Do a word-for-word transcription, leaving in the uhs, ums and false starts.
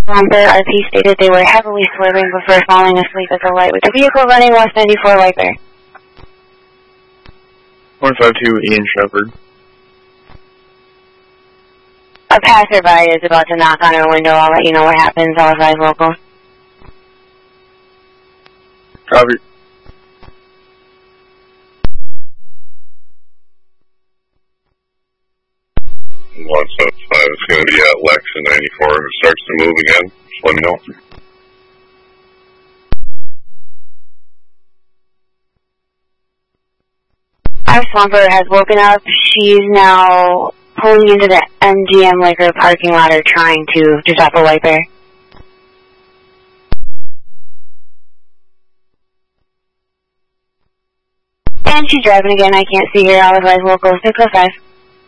Swamper R P stated they were heavily swerving before falling asleep at the light with the vehicle running West ninety-four wiper. one five two Ian Shepherd. A passerby is about to knock on our window. I'll let you know what happens. I'll advise locals. Copy. one seven five is going to be at Lex in ninety-four. If it starts to move again, just let me know. Our Swamper has woken up. She's now pulling into the M G M Liquor parking lot or trying to, to stop a wiper. And she's driving again. I can't see her. I'll advise locals. six oh five.